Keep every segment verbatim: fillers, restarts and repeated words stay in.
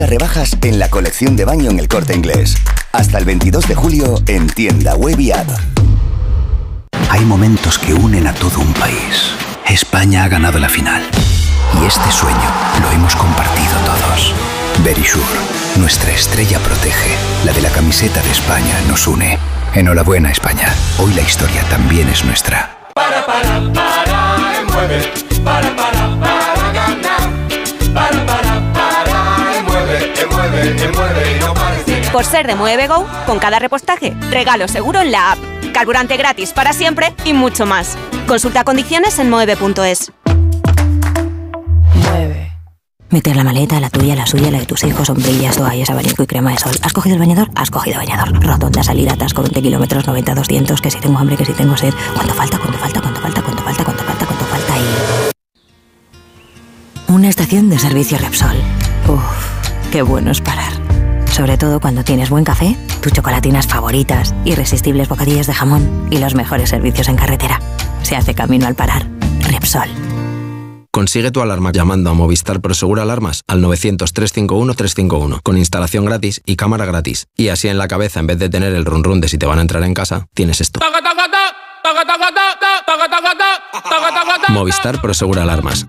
Rebajas en la colección de baño en El Corte Inglés. Hasta el veintidós de julio en tienda web y app. Hay momentos que unen a todo un país. España ha ganado la final. Y este sueño lo hemos compartido todos. Verisure, nuestra estrella protege. La de la camiseta de España nos une. Enhorabuena, España. Hoy la historia también es nuestra. Para, para, para, mueve. Para, para, para ganar. Para, para, para, mueve, mueve, mueve y no pares de ganar. Por ser de Mueve Go, con cada repostaje, regalo seguro en la app. Carburante gratis para siempre y mucho más. Consulta condiciones en moeve punto es. Mueve. Meter la maleta, la tuya, la suya, la de tus hijos, sombrillas, toallas, abanico y crema de sol. ¿Has cogido el bañador? Has cogido bañador. Rotonda, salida, atasco, veinte kilómetros, noventa, doscientos, que si tengo hambre, que si tengo sed. ¿Cuánto falta? ¿Cuánto falta? ¿Cuánto falta? ¿Cuánto falta? ¿Cuánto falta? ¿Cuánto falta? Y... una estación de servicio Repsol. Uff, qué bueno es parar. Sobre todo cuando tienes buen café, tus chocolatinas favoritas, irresistibles bocadillos de jamón y los mejores servicios en carretera. Se hace camino al parar. Repsol. Consigue tu alarma llamando a Movistar Prosegur Alarmas al novecientos, trescientos cincuenta y uno, trescientos cincuenta y uno con instalación gratis y cámara gratis. Y así en la cabeza, en vez de tener el run run de si te van a entrar en casa, tienes esto. Movistar Prosegur Alarmas.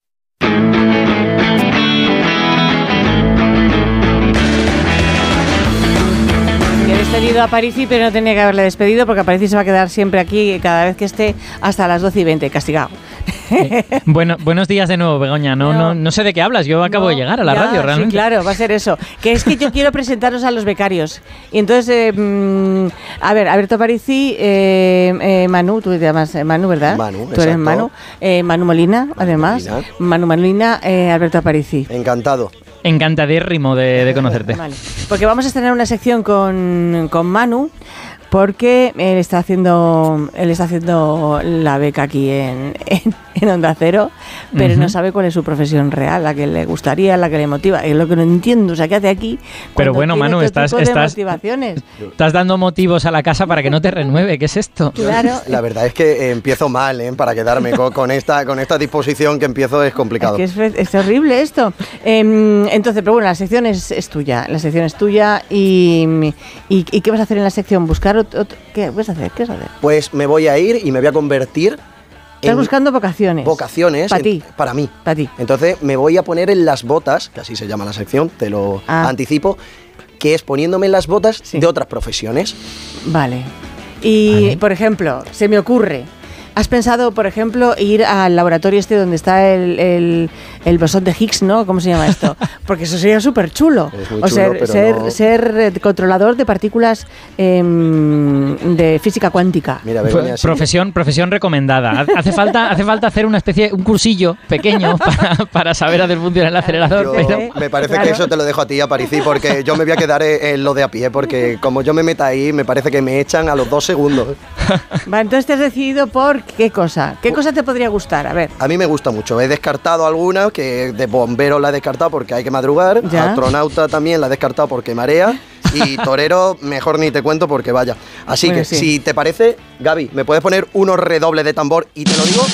He despedido a Parisi, pero no tenía que haberle despedido porque Parisi se va a quedar siempre aquí cada vez que esté hasta las doce y veinte, castigado. Eh, bueno, buenos días de nuevo, Begoña. No, no, no, no sé de qué hablas. Yo acabo no, de llegar a la ya, radio, realmente. Sí, claro, va a ser eso. Que es que yo quiero presentaros a los becarios. Y entonces, eh, mmm, a ver, Alberto Parisi, eh, eh, Manu, tú te llamas Manu, ¿verdad? Manu, Tú exacto. eres Manu. Eh, Manu Molina, además. Molina. Manu Molina, eh, Alberto Aparici. Encantado. Encantadérrimo de, de conocerte. Vale. Porque vamos a estrenar una sección con, con Manu. Porque él está haciendo él está haciendo la beca aquí en, en, en Onda Cero, pero uh-huh. no sabe cuál es su profesión real, la que le gustaría, la que le motiva. Es lo que no entiendo, o sea, ¿qué hace aquí? Pero bueno, Manu, estás, estás, estás dando motivos a la casa para que no te renueve. ¿Qué es esto? Claro. La verdad es que eh, empiezo mal, ¿eh? Para quedarme con, con esta con esta disposición que empiezo es complicado. Es que es, es horrible esto. Eh, entonces, pero bueno, la sección es, es tuya, la sección es tuya y, y, y ¿qué vas a hacer en la sección? Buscar ¿Qué vas a hacer? ¿Qué vas a hacer? Pues me voy a ir y me voy a convertir Estás en buscando vocaciones. Vocaciones. Para ti. Para mí. Para ti. Entonces me voy a poner en las botas, que así se llama la sección, te lo ah. anticipo, que es poniéndome en las botas sí. de otras profesiones. Vale. Y, vale. por ejemplo, se me ocurre... ¿Has pensado, por ejemplo, ir al laboratorio este donde está el, el, el bosón de Higgs, ¿no? ¿Cómo se llama esto? Porque eso sería súper chulo. Es muy o chulo, ser, pero ser, no... ser controlador de partículas eh, de física cuántica. Mira, Begoña, sí. Profesión, profesión recomendada. Hace falta, hace falta hacer una especie, un cursillo pequeño para, para saber hacer funcionar el acelerador. Yo, pero... Me parece claro. que eso te lo dejo a ti, a Parisi, porque yo me voy a quedar en lo de a pie, porque como yo me meta ahí, me parece que me echan a los dos segundos. Va, entonces te has decidido por qué cosa. ¿Qué cosa te podría gustar? A ver. A mí me gusta mucho. He descartado alguna, que de bombero la he descartado porque hay que madrugar. ¿Ya? Astronauta también la he descartado porque marea. Y torero, mejor ni te cuento porque vaya. Así bueno, que, sí. si te parece, Gaby, ¿me puedes poner unos redobles de tambor y te lo digo?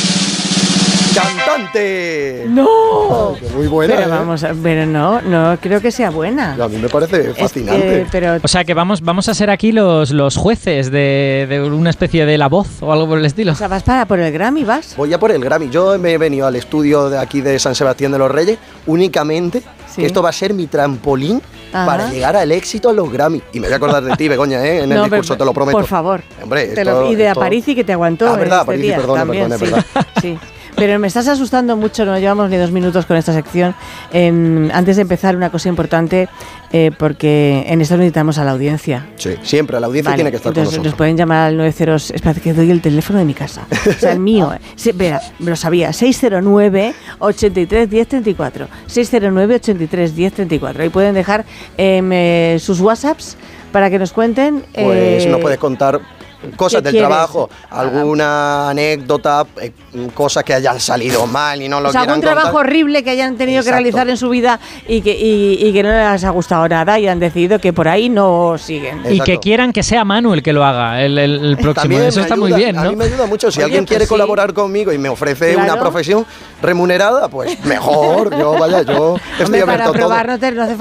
¡Cantante! ¡No! Ay, muy buena, pero ¿eh? vamos a, pero no, no creo que sea buena. A mí me parece fascinante. Es que, pero... O sea que vamos, vamos a ser aquí los, los jueces de, de una especie de La Voz o algo por el estilo. O sea, ¿vas para por el Grammy, vas? Voy a por el Grammy. Yo me he venido al estudio de aquí de San Sebastián de los Reyes únicamente. Sí. Esto va a ser mi trampolín Ajá. para llegar al éxito a los Grammy. Y me voy a acordar de ti, Begoña, ¿eh? en el no, discurso, pero, te lo prometo. Por favor. Hombre, te esto, lo, y de esto... Aparici que te aguantó. Ah, verdad, este Aparici, día, perdona, también, perdona, sí. verdad. Sí. Pero me estás asustando mucho, no llevamos ni dos minutos con esta sección. Eh, antes de empezar, una cosa importante, eh, porque en esto necesitamos a la audiencia. Sí, siempre, la audiencia vale, tiene que estar entonces con nosotros. Nos pueden llamar al nueve cero... Espera, que doy el teléfono de mi casa. O sea, el mío. Sí, verá, lo sabía. seis cero nueve, ochenta y tres, diez treinta y cuatro. seis cero nueve, ochenta y tres, diez treinta y cuatro. Ahí pueden dejar eh, sus WhatsApps para que nos cuenten. Pues eh, nos puedes contar cosas del quieres? trabajo, alguna anécdota, eh, cosas que hayan salido mal y no lo o sea, quieran algún trabajo contar. horrible que hayan tenido Exacto. que realizar en su vida y que, y, y que no les ha gustado nada y han decidido que por ahí no siguen. Y Exacto. que quieran que sea Manu el que lo haga, el, el, el próximo. También Eso me está ayuda, muy bien, ¿no? A mí me ayuda mucho. Si Oye, alguien pues quiere sí. colaborar conmigo y me ofrece Claro. una profesión remunerada, pues mejor. Yo, vaya, yo estoy Hombre, abierto para a todo. probar no, te, no hace